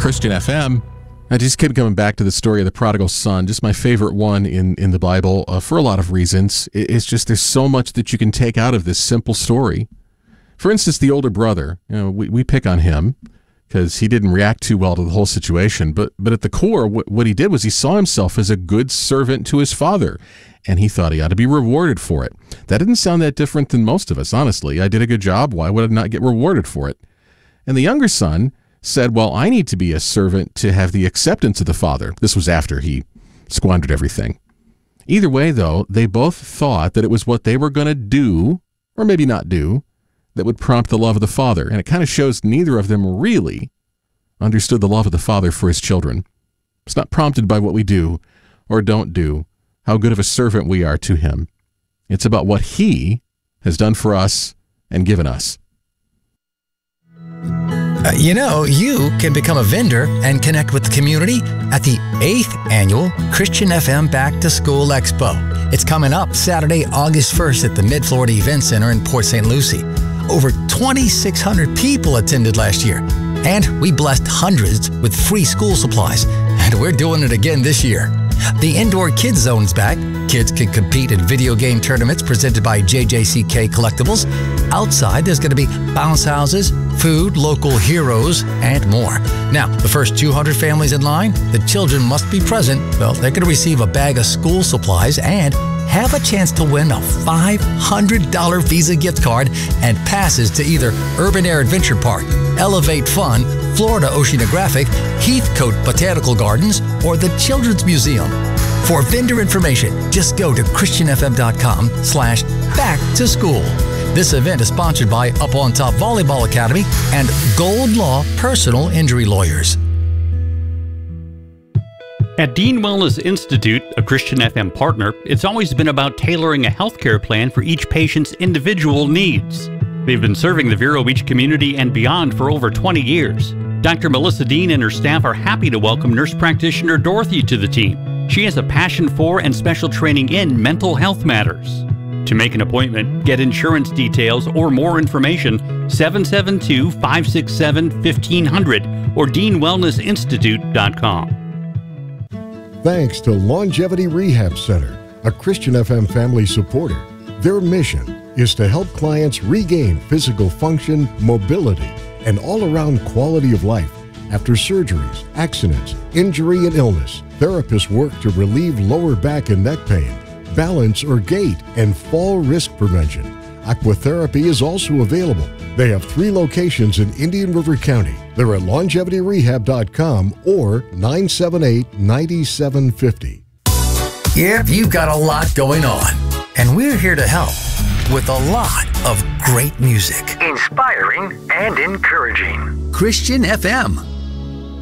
Christian FM. I just keep coming back to the story of the prodigal son, just my favorite one in the Bible for a lot of reasons. It's just there's so much that you can take out of this simple story. For instance, the older brother, we pick on him because he didn't react too well to the whole situation. But at the core, what he did was he saw himself as a good servant to his father, and he thought he ought to be rewarded for it. That didn't sound that different than most of us, honestly. I did a good job. Why would I not get rewarded for it? And the younger son said, well, I need to be a servant to have the acceptance of the father. This was after he squandered everything. Either way, though, they both thought that it was what they were going to do, or maybe not do, that would prompt the love of the father. And it kind of shows neither of them really understood the love of the father for his children. It's not prompted by what we do or don't do, how good of a servant we are to him. It's about what he has done for us and given us. You can become a vendor and connect with the community at the 8th Annual Christian FM Back to School Expo. It's coming up Saturday, August 1st at the Mid-Florida Event Center in Port St. Lucie. Over 2,600 people attended last year, and we blessed hundreds with free school supplies, and we're doing it again this year. The Indoor Kids Zone is back. Kids can compete in video game tournaments presented by JJCK Collectibles. Outside, there's going to be bounce houses, food, local heroes, and more. Now, the first 200 families in line, the children must be present. Well, they're going to receive a bag of school supplies and have a chance to win a $500 Visa gift card and passes to either Urban Air Adventure Park, Elevate Fun, Florida Oceanographic, Heathcote Botanical Gardens, or the Children's Museum. For vendor information, just go to christianfm.com/back-to-school. This event is sponsored by Up on Top Volleyball Academy and Gold Law Personal Injury Lawyers. At Dean Wellness Institute, a Christian FM partner, it's always been about tailoring a healthcare plan for each patient's individual needs. They've been serving the Vero Beach community and beyond for over 20 years. Dr. Melissa Dean and her staff are happy to welcome nurse practitioner Dorothy to the team. She has a passion for and special training in mental health matters. To make an appointment, get insurance details, or more information, 772-567-1500 or deanwellnessinstitute.com. Thanks to Longevity Rehab Center, a Christian FM family supporter. Their mission is to help clients regain physical function, mobility, and all-around quality of life after surgeries, accidents, injury, and illness. Therapists work to relieve lower back and neck pain, balance or gait, and fall risk prevention. Aquatherapy is also available. They have 3 locations in Indian River County. They're at longevityrehab.com or 978-9750. Yep, you've got a lot going on, and we're here to help with a lot of great music. Inspiring and encouraging. Christian FM.